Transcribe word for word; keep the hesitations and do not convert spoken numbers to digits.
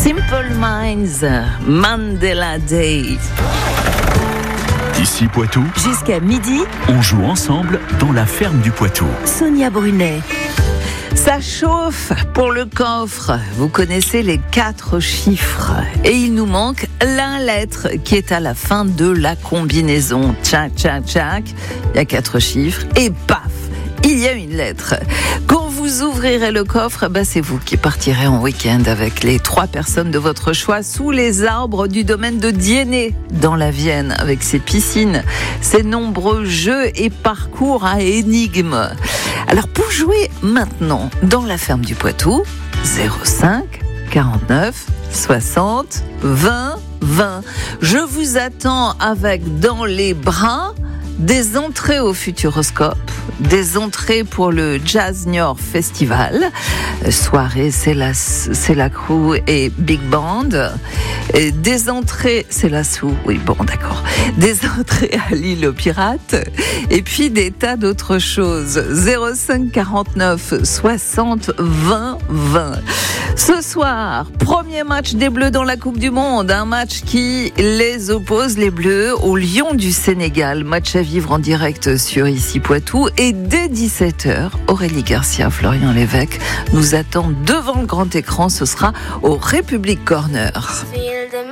Simple Minds, Mandela Day. Ici Poitou, Jusqu'à midi, on joue ensemble dans la ferme du Poitou. Sonia Brunet. Ça chauffe pour le coffre. Vous connaissez les quatre chiffres. Et il nous manque la lettre qui est à la fin de la combinaison. Tchac, tchac, tchac. Il y a quatre chiffres. Et paf, il y a une lettre. Quand vous ouvrirez le coffre, bah c'est vous qui partirez en week-end avec les trois personnes de votre choix sous les arbres du domaine de Diennet, dans la Vienne, avec ses piscines, ses nombreux jeux et parcours à énigmes. Alors pour jouer maintenant dans la ferme du Poitou, zéro cinq quarante-neuf soixante vingt vingt. Je vous attends avec dans les bras des entrées au Futuroscope, des entrées pour le Jazz Niort Festival, soirée c'est la, c'est la crew et Big Band, et des entrées, c'est la sous, oui bon d'accord, des entrées à l'île aux Pirates, et puis des tas d'autres choses. Zéro cinq quarante-neuf soixante vingt vingt. Ce soir, premier match des Bleus dans la Coupe du Monde, un match qui les oppose, les Bleus, aux Lions du Sénégal. Match à vivre en direct sur Ici Poitou. Et dès dix-sept heures, Aurélie Garcia, Florian Lévesque nous attend devant le grand écran. Ce sera au République Corner.